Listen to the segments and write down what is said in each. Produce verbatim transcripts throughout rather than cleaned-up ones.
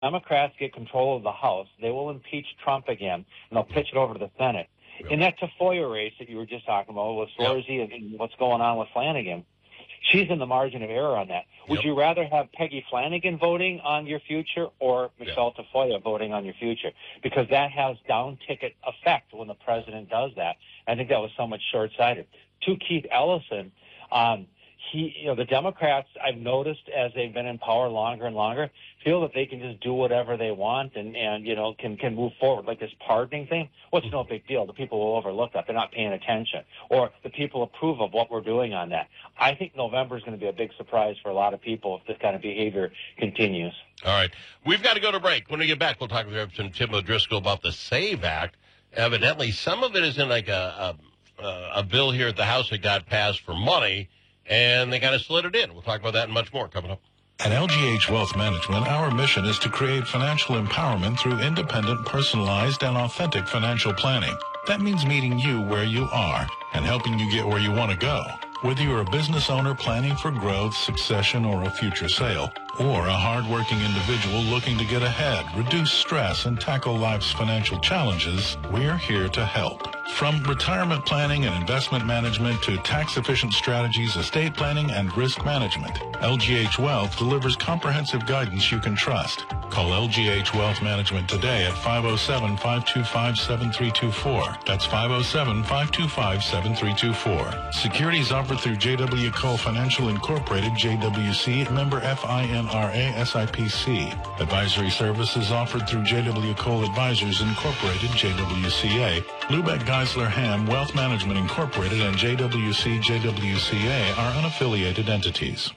Democrats get control of the House, they will impeach Trump again, and they'll pitch it over to the Senate. Yep. And that Tafoya race that you were just talking about with Swarzy yep. and what's going on with Flanagan, she's in the margin of error on that. Would yep. you rather have Peggy Flanagan voting on your future or Michelle yep. Tafoya voting on your future? Because that has down-ticket effect when the president does that. I think that was so much short-sighted. To Keith Ellison, um, he, you know, the Democrats, I've noticed as they've been in power longer and longer, feel that they can just do whatever they want and, and you know, can, can move forward. Like this pardoning thing, well, it's no big deal. The people will overlook that. They're not paying attention. Or the people approve of what we're doing on that. I think November is going to be a big surprise for a lot of people if this kind of behavior continues. All right. We've got to go to break. When we get back, we'll talk with Representative Tim O'Driscoll about the SAVE Act. Evidently, some of it is in like a, a, a bill here at the House that got passed for money, and they kind of slid it in. We'll talk about that and much more coming up. At L G H Wealth Management, our mission is to create financial empowerment through independent, personalized, and authentic financial planning. That means meeting you where you are and helping you get where you want to go. Whether you're a business owner planning for growth, succession, or a future sale, or a hardworking individual looking to get ahead, reduce stress, and tackle life's financial challenges, we're here to help. From retirement planning and investment management to tax-efficient strategies, estate planning, and risk management, L G H Wealth delivers comprehensive guidance you can trust. Call L G H Wealth Management today at five oh seven, five two five, seven three two four. That's five oh seven, five two five, seven three two four. Securities offered through J W. Cole Financial Incorporated, J W C, member F I N R A, S I P C. Advisory services offered through J W. Cole Advisors Incorporated, J W C A. Lubeck Geisler Ham Wealth Management Incorporated and J W C, J W C A are unaffiliated entities.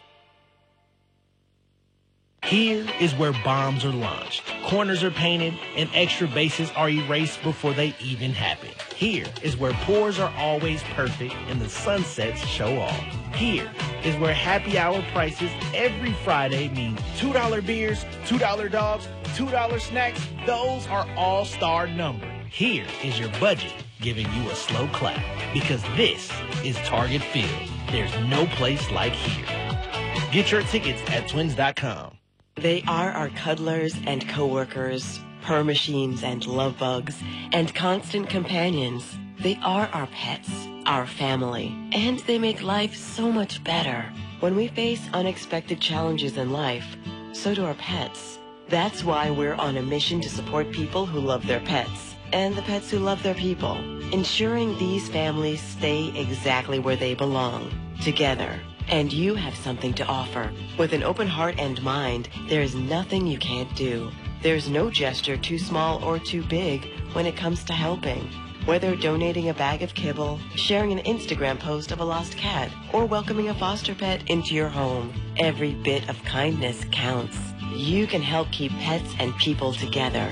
Here is where bombs are launched, corners are painted, and extra bases are erased before they even happen. Here is where pours are always perfect and the sunsets show off. Here is where happy hour prices every Friday mean two dollar beers, two dollar dogs, two dollar snacks. Those are all-star numbers. Here is your budget giving you a slow clap because this is Target Field. There's no place like here. Get your tickets at twins dot com. They are our cuddlers and coworkers, purr machines and love bugs, and constant companions. They are our pets, our family, and they make life so much better. When we face unexpected challenges in life, so do our pets. That's why we're on a mission to support people who love their pets and the pets who love their people, ensuring these families stay exactly where they belong, together. And you have something to offer. With an open heart and mind, there is nothing you can't do. There's no gesture too small or too big when it comes to helping. Whether donating a bag of kibble, sharing an Instagram post of a lost cat, or welcoming a foster pet into your home, every bit of kindness counts. You can help keep pets and people together.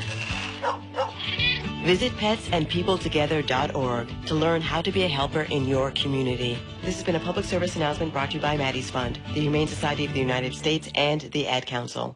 Visit pets and people together dot org to learn how to be a helper in your community. This has been a public service announcement brought to you by Maddie's Fund, the Humane Society of the United States, and the Ad Council.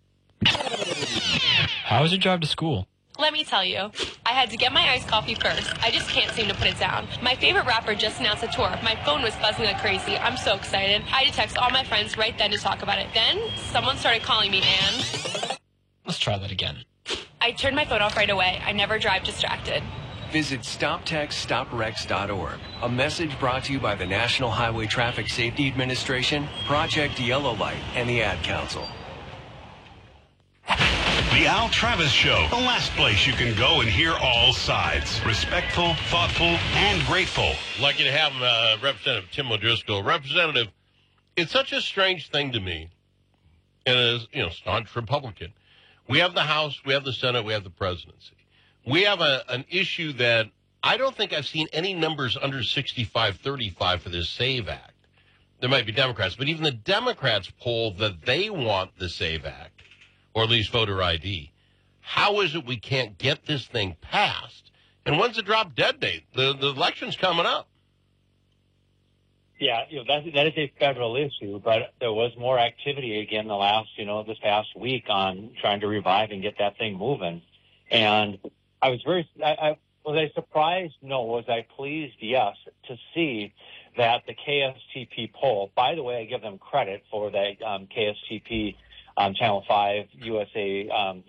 How was your drive to school? Let me tell you, I had to get my iced coffee first. I just can't seem to put it down. My favorite rapper just announced a tour. My phone was buzzing like crazy. I'm so excited. I had to text all my friends right then to talk about it. Then, someone started calling me, and... Let's try that again. I turned my phone off right away. I never drive distracted. Visit stop text stop wrecks dot org. A message brought to you by the National Highway Traffic Safety Administration, Project Yellow Light, and the Ad Council. The Al Travis Show, the last place you can go and hear all sides. Respectful, thoughtful, and grateful. Lucky to have uh, Representative Tim O'Driscoll. Representative, it's such a strange thing to me, and as you know, staunch Republican. We have the House, we have the Senate, we have the presidency. We have a, an issue that I don't think I've seen any numbers under sixty-five thirty-five for this SAVE Act. There might be Democrats, but even the Democrats poll that they want the SAVE Act, or at least voter I D. How is it we can't get this thing passed? And when's the drop dead date? The, the election's coming up. Yeah, you know, that, that is a federal issue, but there was more activity again the last, you know, this past week on trying to revive and get that thing moving. And I was very, I, I was I surprised? No. Was I pleased? Yes, to see that the K S T P poll, by the way, I give them credit for that um, K S T P on Channel five, U S A um,